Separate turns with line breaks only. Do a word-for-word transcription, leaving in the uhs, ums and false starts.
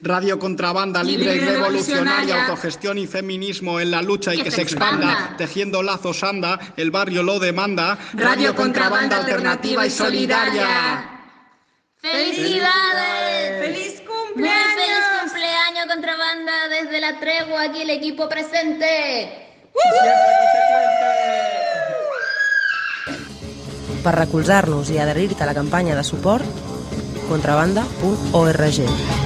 Radio Contrabanda, libre y revolucionaria, autogestión y feminismo en la lucha y que se expanda, tejiendo lazos anda, el barrio lo demanda.
Radio Contrabanda, alternativa y solidaria.
¡Felicidades!
¡Feliz cumpleaños!
Muy feliz cumpleaños, Contrabanda, desde la tregua, aquí el equipo presente.
Per recolzar-nos i adherir-te a la campanya de suport, contrabanda punt org.